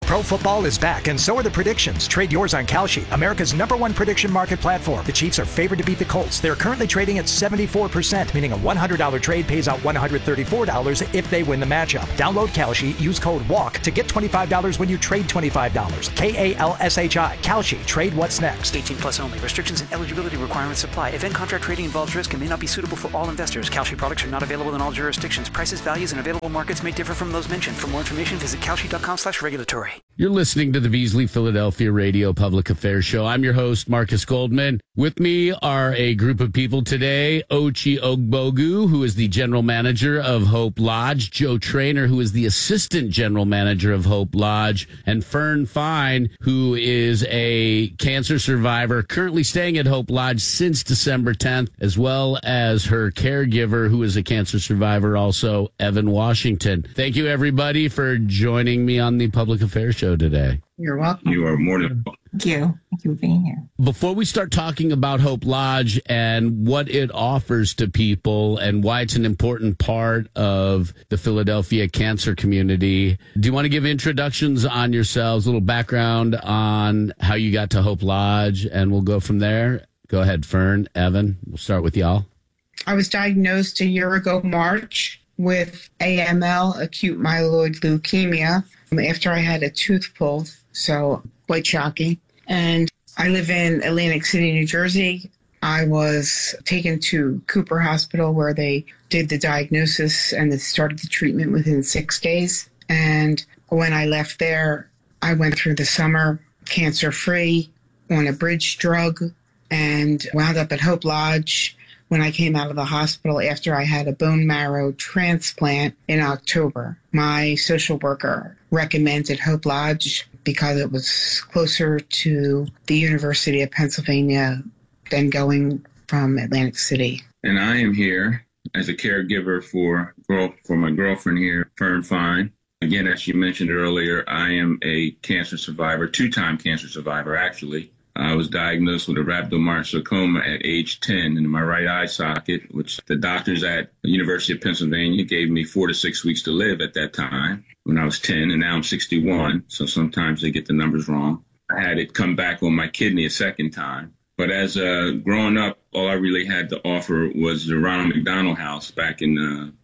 Pro football is back, and so are the predictions. Trade yours on Kalshi, America's #1 prediction market platform. The Chiefs are favored to beat the Colts. They're currently trading at 74%, meaning a $100 trade pays out $134 if they win the matchup. Download Kalshi, use code WALK to get $25 when you trade $25. KALSHI. Kalshi. Trade what's next. 18 plus only. Restrictions and eligibility requirements apply. Event contract trading involves risk and may not be suitable for all investors. Kalshi products are not available in all jurisdictions. Prices, values, and available markets may differ from those mentioned. For more information, visit kalshi.com/regulatory. You're listening to the Beasley Philadelphia Radio Public Affairs Show. I'm your host, Marcus Goldman. With me are a group of people today. Ochi Ogbogu, who is the general manager of Hope Lodge. Joe Trainer, who is the assistant general manager of Hope Lodge. And Fern Fine, who is a cancer survivor currently staying at Hope Lodge since December 10th, as well as her caregiver, who is a cancer survivor also, Evan Washington. Thank you, everybody, for joining me on the Public Affairs Show today. You're welcome. You are more than welcome. Thank you. Thank you for being here. Before we start talking about Hope Lodge and what it offers to people and why it's an important part of the Philadelphia cancer community, do you want to give introductions on yourselves, a little background on how you got to Hope Lodge, and we'll go from there? Go ahead, Fern, Evan. We'll start with y'all. I was diagnosed a year ago, March, with AML, acute myeloid leukemia, after I had a tooth pulled. So quite shocking. And I live in Atlantic City, New Jersey. I was taken to Cooper Hospital where they did the diagnosis and they started the treatment within 6 days. And when I left there, I went through the summer cancer-free on a bridge drug and wound up at Hope Lodge when I came out of the hospital after I had a bone marrow transplant in October. My social worker recommended Hope Lodge because it was closer to the University of Pennsylvania than going from Atlantic City. And I am here as a caregiver for my girlfriend here, Fern Fine. Again, as you mentioned earlier, I am a cancer survivor, two-time cancer survivor, actually. I was diagnosed with a rhabdomyosarcoma at age 10 in my right eye socket, which the doctors at the University of Pennsylvania gave me 4 to 6 weeks to live at that time when I was 10, and now I'm 61, so sometimes they get the numbers wrong. I had it come back on my kidney a second time. But as growing up, all I really had to offer was the Ronald McDonald House back in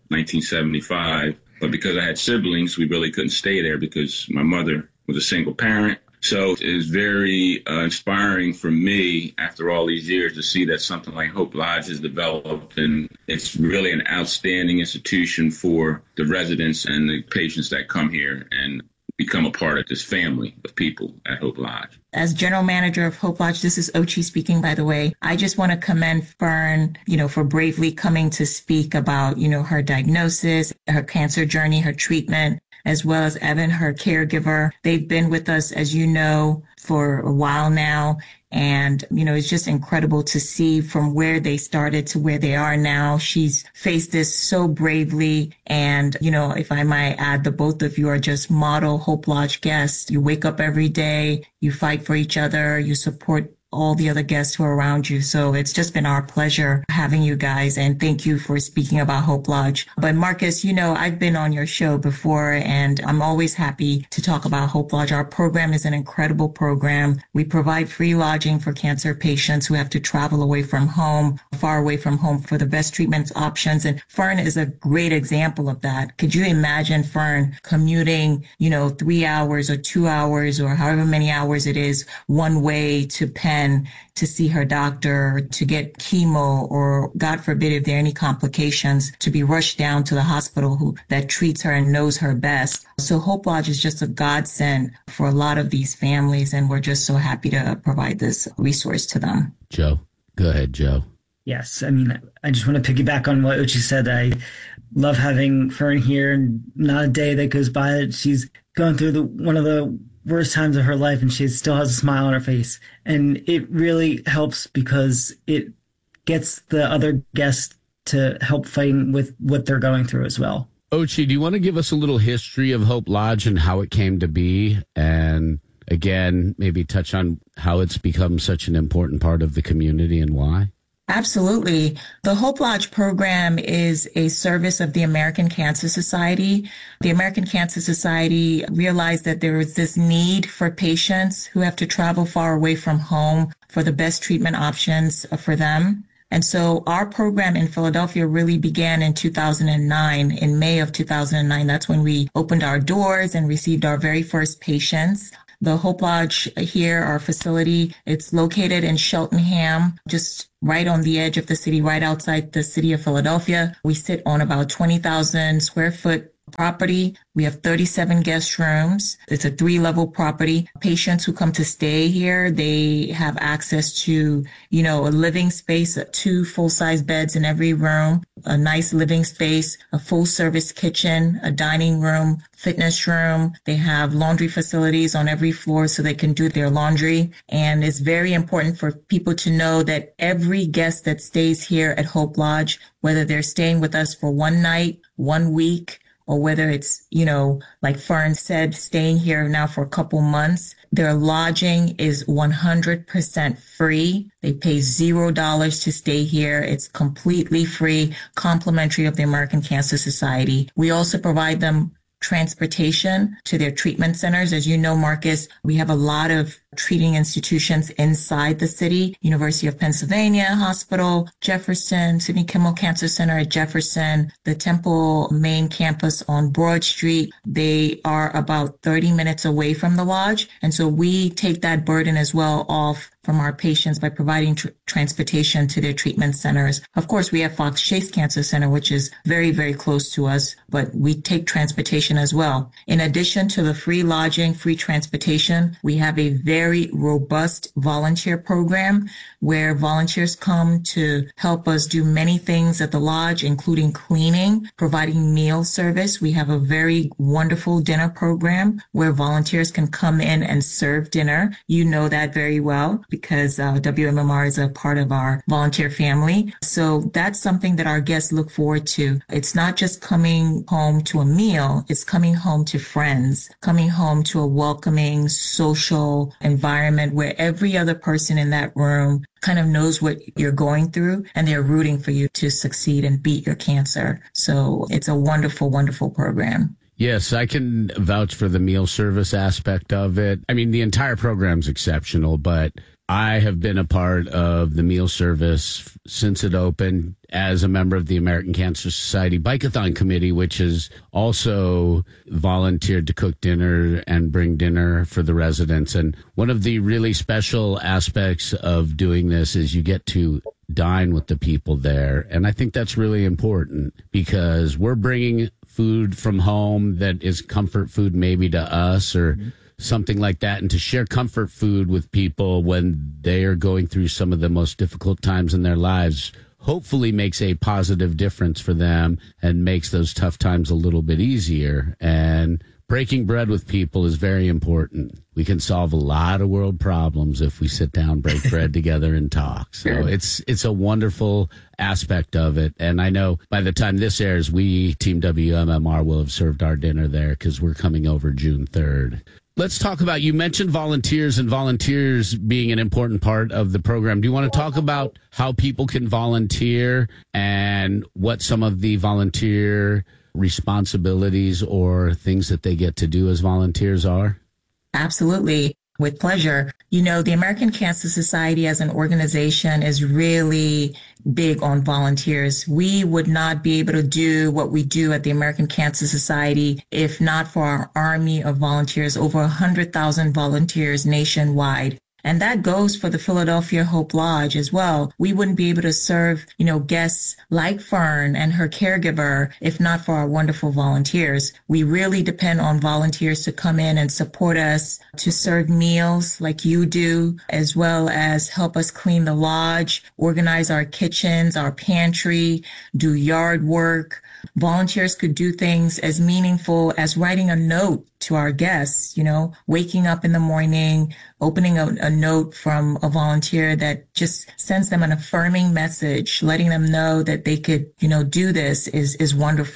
1975. But because I had siblings, we really couldn't stay there because my mother was a single parent. So it's very inspiring for me after all these years to see that something like Hope Lodge has developed, and it's really an outstanding institution for the residents and the patients that come here and become a part of this family of people at Hope Lodge. As general manager of Hope Lodge, this is Ochi speaking, by the way. I just want to commend Fern, for bravely coming to speak about, her diagnosis, her cancer journey, her treatment, as well as Evan, her caregiver. They've been with us, as you know, for a while now. And, it's just incredible to see from where they started to where they are now. She's faced this so bravely. And, if I might add, the both of you are just model Hope Lodge guests. You wake up every day, you fight for each other, you support all the other guests who are around you. So it's just been our pleasure having you guys. And thank you for speaking about Hope Lodge. But Marcus, I've been on your show before and I'm always happy to talk about Hope Lodge. Our program is an incredible program. We provide free lodging for cancer patients who have to travel away from home, far away from home for the best treatment options. And Fern is a great example of that. Could you imagine Fern commuting, 3 hours or 2 hours or however many hours it is one way to Penn to see her doctor, to get chemo, or God forbid, if there are any complications, to be rushed down to the hospital that treats her and knows her best. So Hope Lodge is just a godsend for a lot of these families, and we're just so happy to provide this resource to them. Joe, go ahead, Joe. Yes, I just want to piggyback on what Ochi said. I love having Fern here, and not a day that goes by that she's going through one of the worst times of her life and she still has a smile on her face. And it really helps because it gets the other guests to help fighting with what they're going through as well. Ochi, do you want to give us a little history of Hope Lodge and how it came to be? And again, maybe touch on how it's become such an important part of the community and why? Absolutely. The Hope Lodge program is a service of the American Cancer Society. The American Cancer Society realized that there is this need for patients who have to travel far away from home for the best treatment options for them. And so our program in Philadelphia really began in 2009, in May of 2009. That's when we opened our doors and received our very first patients. The Hope Lodge here, our facility, it's located in Cheltenham, just right on the edge of the city, right outside the city of Philadelphia. We sit on about 20,000 square foot property. We have 37 guest rooms. It's a 3-level property. Patients who come to stay here, they have access to, a living space, 2 full-size beds in every room, a nice living space, a full-service kitchen, a dining room, fitness room. They have laundry facilities on every floor so they can do their laundry. And it's very important for people to know that every guest that stays here at Hope Lodge, whether they're staying with us for 1 night, 1 week, or whether it's, like Fern said, staying here now for a couple months, their lodging is 100% free. They pay $0 to stay here. It's completely free, complimentary of the American Cancer Society. We also provide them transportation to their treatment centers. As you know, Marcus, we have a lot of treating institutions inside the city. University of Pennsylvania Hospital, Jefferson, Sidney Kimmel Cancer Center at Jefferson, the Temple main campus on Broad Street. They are about 30 minutes away from the lodge. And so we take that burden as well off from our patients by providing transportation to their treatment centers. Of course, we have Fox Chase Cancer Center, which is very, very close to us, but we take transportation as well. In addition to the free lodging, free transportation, we have a very robust volunteer program where volunteers come to help us do many things at the lodge, including cleaning, providing meal service. We have a very wonderful dinner program where volunteers can come in and serve dinner. You know that very well, because WMMR is a part of our volunteer family. So that's something that our guests look forward to. It's not just coming home to a meal, it's coming home to friends, coming home to a welcoming social environment where every other person in that room kind of knows what you're going through and they're rooting for you to succeed and beat your cancer. So it's a wonderful, wonderful program. Yes, I can vouch for the meal service aspect of it. I mean, the entire program's exceptional, but I have been a part of the meal service since it opened as a member of the American Cancer Society Bike-a-thon Committee, which has also volunteered to cook dinner and bring dinner for the residents. And one of the really special aspects of doing this is you get to dine with the people there. And I think that's really important because we're bringing food from home that is comfort food maybe to us or something like that, and to share comfort food with people when they are going through some of the most difficult times in their lives hopefully makes a positive difference for them and makes those tough times a little bit easier. And breaking bread with people is very important. We can solve a lot of world problems if we sit down, break bread together, and talk. So it's a wonderful aspect of it. And I know by the time this airs, we, Team WMMR, will have served our dinner there because we're coming over June 3rd. Let's talk about, you mentioned volunteers and volunteers being an important part of the program. Do you want to talk about how people can volunteer and what some of the volunteer responsibilities or things that they get to do as volunteers are? Absolutely. With pleasure. The American Cancer Society as an organization is really big on volunteers. We would not be able to do what we do at the American Cancer Society if not for our army of volunteers, over 100,000 volunteers nationwide. And that goes for the Philadelphia Hope Lodge as well. We wouldn't be able to serve, guests like Fern and her caregiver if not for our wonderful volunteers. We really depend on volunteers to come in and support us, to serve meals like you do, as well as help us clean the lodge, organize our kitchens, our pantry, do yard work. Volunteers could do things as meaningful as writing a note to our guests, waking up in the morning, opening a note from a volunteer that just sends them an affirming message, letting them know that they could, do this is wonderful.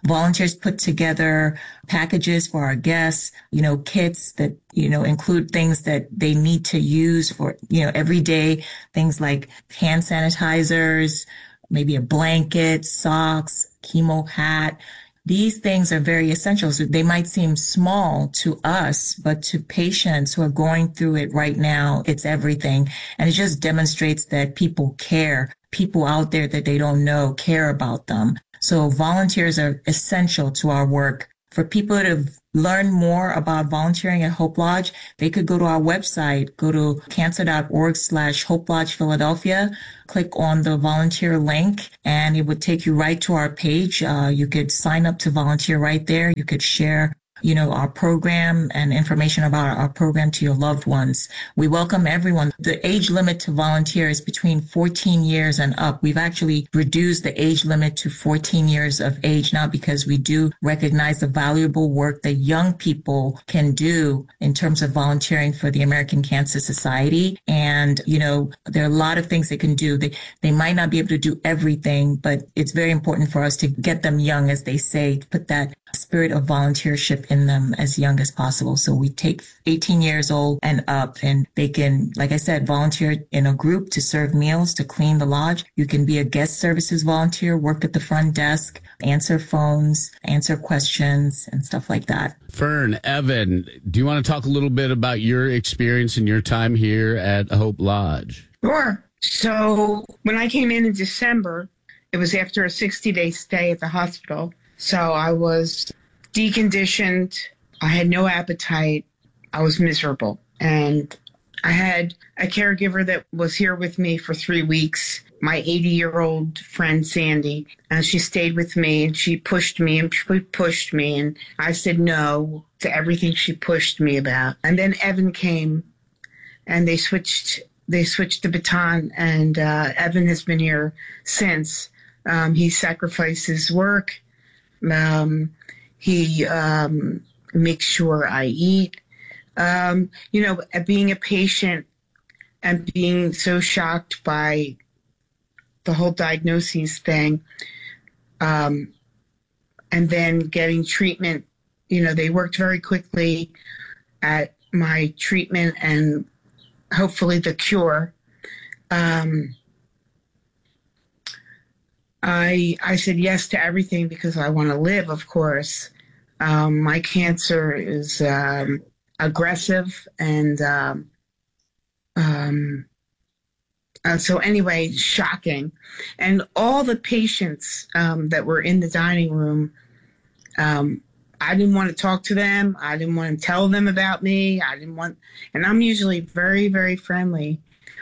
volunteers put together packages for our guests, kits that, include things that they need to use for, every day, things like hand sanitizers, maybe a blanket, socks, chemo hat. These things are very essential. So they might seem small to us, but to patients who are going through it right now, it's everything. And it just demonstrates that people care. People out there that they don't know care about them. So volunteers are essential to our work. For people to learn more about volunteering at Hope Lodge, they could go to our website, go to cancer.org/Hope Lodge Philadelphia, click on the volunteer link, and it would take you right to our page. You could sign up to volunteer right there. You could share our program and information about our program to your loved ones. We welcome everyone. The age limit to volunteer is between 14 years and up. We've actually reduced the age limit to 14 years of age now because we do recognize the valuable work that young people can do in terms of volunteering for the American Cancer Society. And, there are a lot of things they can do. They might not be able to do everything, but it's very important for us to get them young, as they say, to put that spirit of volunteership in them as young as possible. So we take 18 years old and up, and they can, like I said, volunteer in a group to serve meals, to clean the lodge. You can be a guest services volunteer, work at the front desk, answer phones, answer questions, and stuff like that. Fern, Evan, do you want to talk a little bit about your experience and your time here at Hope Lodge? Sure. So when I came in December, it was after a 60-day stay at the hospital. So I was deconditioned. I had no appetite. I was miserable. And I had a caregiver that was here with me for 3 weeks, my 80-year-old friend, Sandy. And she stayed with me, and she pushed me and she pushed me. And I said no to everything she pushed me about. And then Evan came, and they switched the baton. And Evan has been here since. He sacrificed his work. He makes sure I eat. Being a patient and being so shocked by the whole diagnoses thing, and then getting treatment, they worked very quickly at my treatment and hopefully the cure. I said yes to everything because I want to live, of course. My cancer is aggressive, and so anyway, shocking. And all the patients that were in the dining room, I didn't want to talk to them. I didn't want to tell them about me. And I'm usually very, very friendly.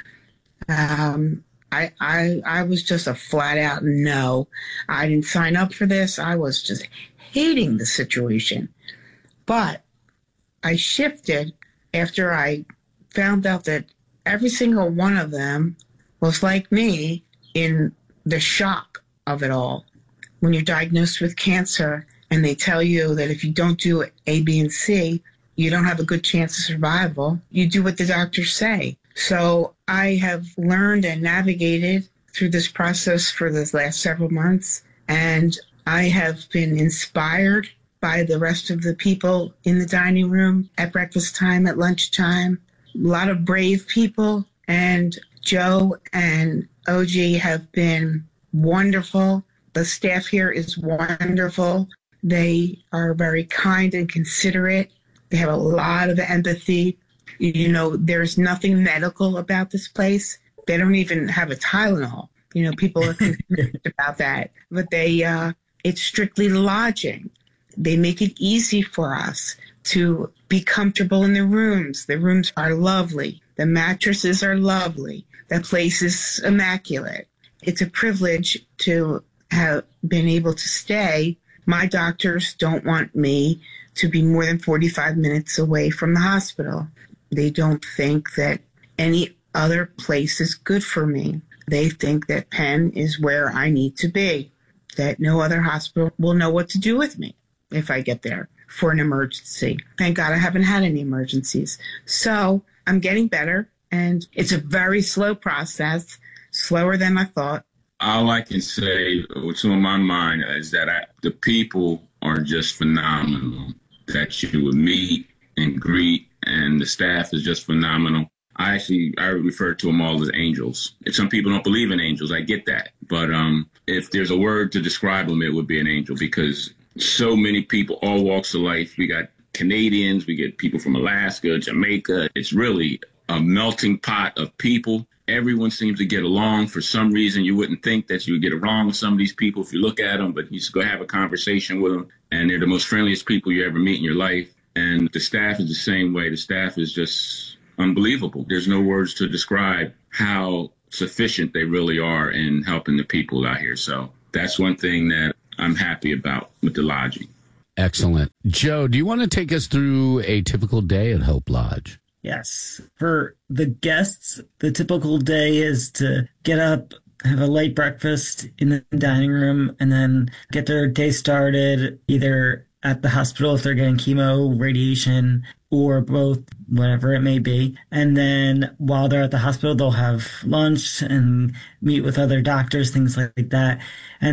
I was just a flat out no. I didn't sign up for this. I was just hating the situation. But I shifted after I found out that every single one of them was like me in the shock of it all. When you're diagnosed with cancer and they tell you that if you don't do A, B, and C, you don't have a good chance of survival, you do what the doctors say. So I have learned and navigated through this process for the last several months, and I have been inspired by the rest of the people in the dining room at breakfast time, at lunchtime. A lot of brave people, and Joe and OG have been wonderful. The staff here is wonderful. They are very kind and considerate. They have a lot of empathy. There's nothing medical about this place. They don't even have a Tylenol. People are concerned about that. But it's strictly lodging. They make it easy for us to be comfortable in the rooms. The rooms are lovely. The mattresses are lovely. The place is immaculate. It's a privilege to have been able to stay. My doctors don't want me to be more than 45 minutes away from the hospital. They don't think that any other place is good for me. They think that Penn is where I need to be, that no other hospital will know what to do with me if I get there for an emergency. Thank God I haven't had any emergencies. So I'm getting better, and it's a very slow process, slower than I thought. All I can say, what's on my mind, is that the people are just phenomenal that you would meet and greet, and the staff is just phenomenal. I refer to them all as angels. If some people don't believe in angels, I get that. But if there's a word to describe them, it would be an angel, because so many people, all walks of life. We got Canadians, we get people from Alaska, Jamaica. It's really a melting pot of people. Everyone seems to get along. For some reason, you wouldn't think that you would get along with some of these people if you look at them, but you just go have a conversation with them, and they're the most friendliest people you ever meet in your life. And the staff is the same way. The staff is just unbelievable. There's no words to describe how sufficient they really are in helping the people out here. So that's one thing that I'm happy about with the lodging. Excellent. Joe, do you want to take us through a typical day at Hope Lodge? Yes. For the guests, the typical day is to get up, have a light breakfast in the dining room, and then get their day started either at the hospital if they're getting chemo, radiation, or both, whatever it may be. And then while they're at the hospital, they'll have lunch and meet with other doctors, things like that. And